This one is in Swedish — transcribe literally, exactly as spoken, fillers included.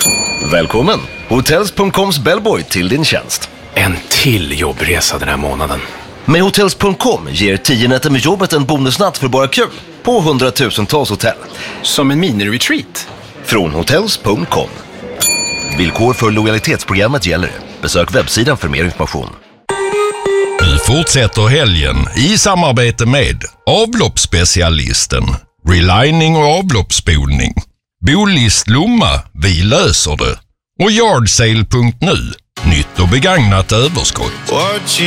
Välkommen! Hotels punkt coms bellboy till din tjänst. En till jobbresa den här månaden. Med Hotels punkt com ger tio nätter med jobbet en bonusnatt för bara kul på hundratusentals hotell. Som en mini-retreat. Från Hotels punkt com. Villkor för lojalitetsprogrammet gäller. Besök webbsidan för mer information. Vi fortsätter helgen i samarbete med avloppsspecialisten, relining och avloppsspolning, Bolist Lomma, vi löser det, och Yardsale punkt nu, nytt och begagnat överskott.